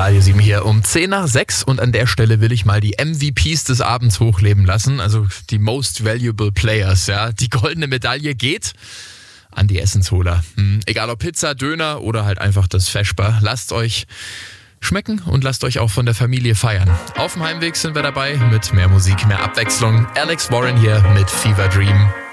Radio 7 hier um 10 nach 6 und an der Stelle will ich mal die MVPs des Abends hochleben lassen, also die Most Valuable Players, ja. Die goldene Medaille geht an die Essensholer. Egal ob Pizza, Döner oder halt einfach das Feschbar, lasst euch schmecken und lasst euch auch von der Familie feiern. Auf dem Heimweg sind wir dabei mit mehr Musik, mehr Abwechslung. Alex Warren hier mit Fever Dream.